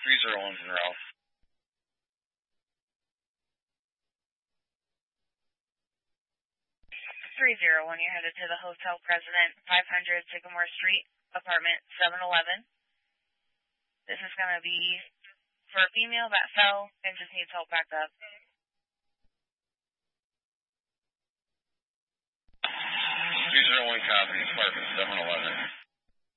301 Monroe. 301, you're headed to the Hotel President, 500 Sycamore Street, apartment 711. This is going to be for a female that fell and just needs help back up. 301 copy, apartment 711.